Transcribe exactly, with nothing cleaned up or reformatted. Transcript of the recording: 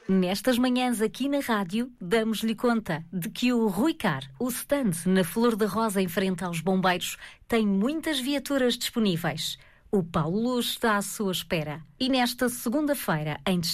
Nestas manhãs aqui na rádio, damos-lhe conta de que o Rui Car, o stand na Flor da Rosa em frente aos bombeiros, tem muitas viaturas disponíveis. O Paulo Luz está à sua espera. E nesta segunda-feira, em